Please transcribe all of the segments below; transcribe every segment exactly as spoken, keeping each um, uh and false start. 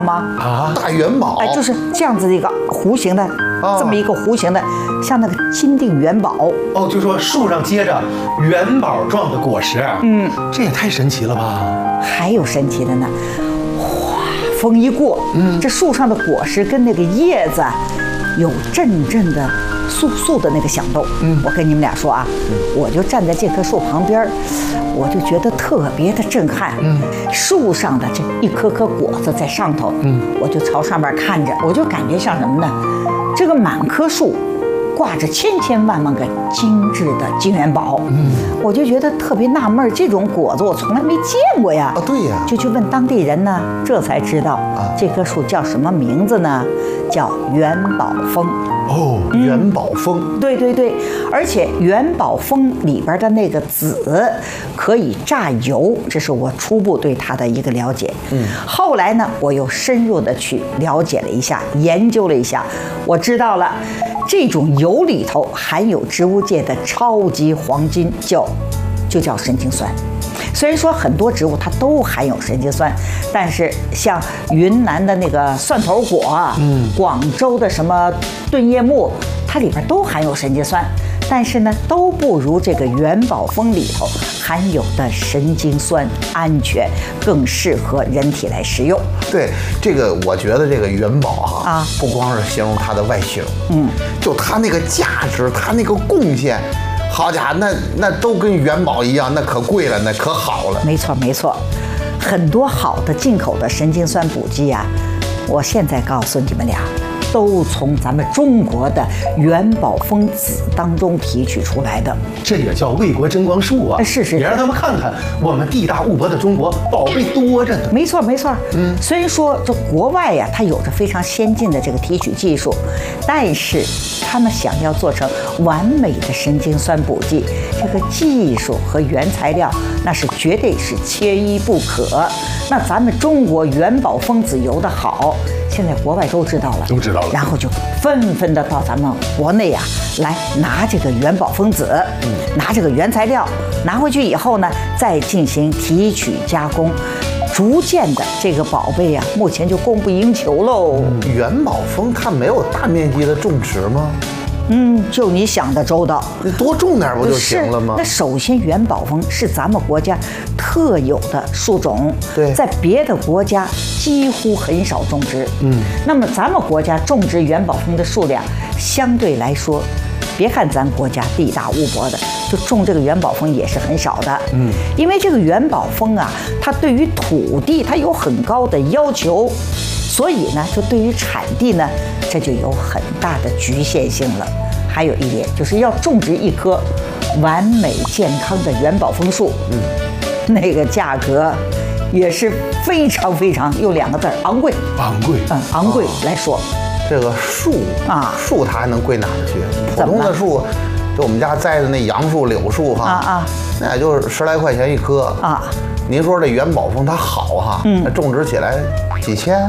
吗？ 啊，大元宝， 哎，就是这样子的一个弧形的， 哦、 这么一个弧形的，像那个金锭元宝。 哦，就说树上结着元宝状的果实，嗯，这也太神奇了吧！ 还有神奇的呢，哗，风一过，嗯，这树上的果实跟那个叶子有阵阵的簌簌的那个响动。嗯，我跟你们俩说啊，嗯、我就站在这棵树旁边，我就觉得特别的震撼。嗯，树上的这一颗颗果子在上头，嗯，我就朝上面看着，我就感觉像什么呢？这个满棵树挂着千千万万个精致的金元宝，嗯，我就觉得特别纳闷，这种果子我从来没见过呀。 啊，对呀， 就去问当地人呢，这才知道啊，这棵树叫什么名字呢？叫元宝枫。 哦，元宝枫、 嗯。对对对，而且元宝枫里边的那个籽可以榨油，这是我初步对它的一个了解。嗯，后来呢，我又深入的去了解了一下，研究了一下，我知道了。这种油里头含有植物界的超级黄金，叫就叫神经酸。虽然说很多植物它都含有神经酸，但是像云南的那个蒜头果，嗯，广州的什么钝叶木，它里边都含有神经酸，但是呢，都不如这个元宝枫里头含有的神经酸安全，更适合人体来食用。 对，这个我觉得这个元宝哈啊，不光是形容它的外形，嗯，就它那个价值，它那个贡献。好家伙，那那都跟元宝一样，那可贵了，那可好了。 没错没错，很多好的进口的神经酸补剂啊，我现在告诉你们俩，都从咱们中国的元宝枫籽当中提取出来的。 这也叫为国争光树啊！ 是是， 也让他们看看我们地大物博的中国宝贝多着呢。 没错没错，嗯，虽然说这国外呀、啊，它有着非常先进的这个提取技术，但是他们想要做成完美的神经酸补剂，这个技术和原材料那是绝对是缺一不可。那咱们中国元宝枫籽油的好，现在国外都知道了， 都知道了， 然后就纷纷的到咱们国内啊来拿这个元宝枫籽，嗯，拿这个原材料，拿回去以后呢，再进行提取加工。逐渐的，这个宝贝啊，目前就供不应求喽。 嗯、元宝枫它没有大面积的种植吗？ 嗯，就你想的周到， 你多种点不就行了吗？ 那首先，元宝枫是咱们国家特有的树种， 对， 在别的国家几乎很少种植。嗯，那么咱们国家种植元宝枫的数量相对来说，别看咱国家地大物博的，就种这个元宝枫也是很少的。嗯，因为这个元宝枫啊，它对于土地它有很高的要求，所以呢，就对于产地呢，这就有很大的局限性了。还有一点就是要种植一棵完美健康的元宝枫树，嗯，那个价格也是非常非常用两个字昂贵， 昂贵， 嗯，昂贵来说。 这个树啊， 树它还能贵哪儿去？普通的树，就我们家栽的那杨树、柳树哈，啊啊，那也就是十来块钱一棵啊。您说这元宝枫它好哈，嗯，种植起来几千？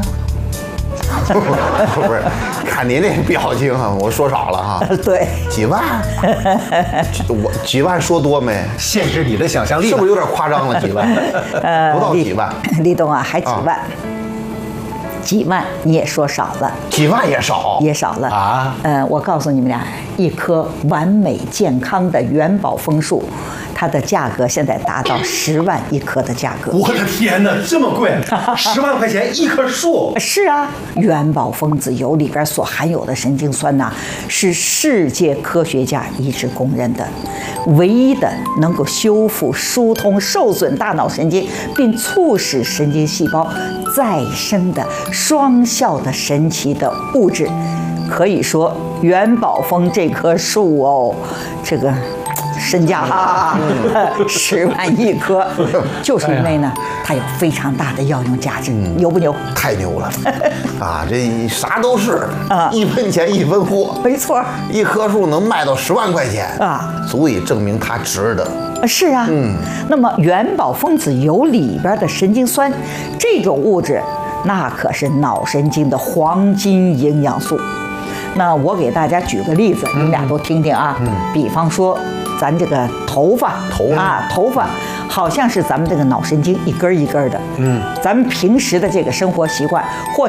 不是，看您这表情啊，我说少了哈。 对， 几万，我几万说多没？ 限制你的想象力， 是不是有点夸张了？几万，呃，不到几万。 立冬啊，还几万。啊，几万你也说少了， 几万也少， 也少了啊。 呃，我告诉你们俩，一棵完美健康的元宝枫树，它的价格现在达到十万一棵的价格。 我的天哪，这么贵！十万块钱一棵树？ 是啊，元宝枫籽油里边所含有的神经酸呐、啊，是世界科学家一致公认的，唯一的能够修复、疏通受损大脑神经，并促使神经细胞再生的双效的神奇的物质。可以说，元宝枫这棵树哦，这个身价哈十万一棵，就是因为呢，它有非常大的药用价值，牛不牛？ 太牛了啊！这啥都是啊，一分钱一分货， 没错。一棵树能卖到十万块钱啊，足以证明它值得。 是啊，嗯。那么元宝枫籽油里边的神经酸这种物质，那可是脑神经的黄金营养素。那我给大家举个例子，你们俩都听听啊。嗯。比方说，咱这个头发， 头啊，头发好像是咱们这个脑神经一根一根的。嗯。咱们平时的这个生活习惯，或